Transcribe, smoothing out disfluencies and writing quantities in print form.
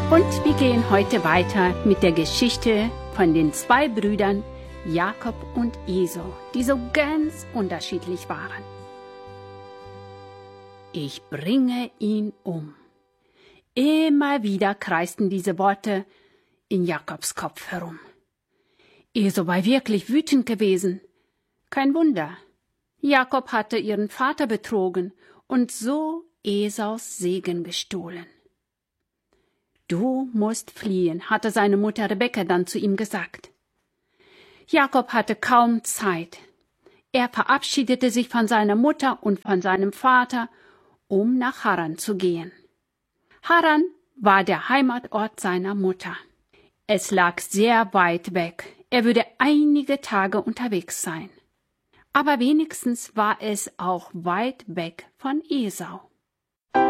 Und wir gehen heute weiter mit der Geschichte von den zwei Brüdern Jakob und Esau, die so ganz unterschiedlich waren. Ich bringe ihn um. Immer wieder kreisten diese Worte in Jakobs Kopf herum. Esau war wirklich wütend gewesen. Kein Wunder. Jakob hatte ihren Vater betrogen und so Esaus Segen gestohlen. Du musst fliehen, hatte seine Mutter Rebekka dann zu ihm gesagt. Jakob hatte kaum Zeit. Er verabschiedete sich von seiner Mutter und von seinem Vater, um nach Haran zu gehen. Haran war der Heimatort seiner Mutter. Es lag sehr weit weg. Er würde einige Tage unterwegs sein. Aber wenigstens war es auch weit weg von Esau.